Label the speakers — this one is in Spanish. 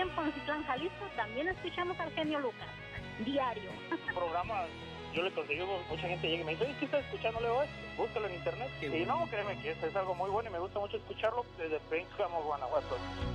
Speaker 1: en Poncitlán, Jalisco, también escuchamos al genio Lucas, diario.
Speaker 2: Programa, yo le conseguí, mucha gente llega y me dice, oye, ¿qué estás escuchando? Le digo, búscalo en internet. Y no, créeme que es algo muy bueno y me gusta mucho escucharlo desde Pénjamo, Guanajuato.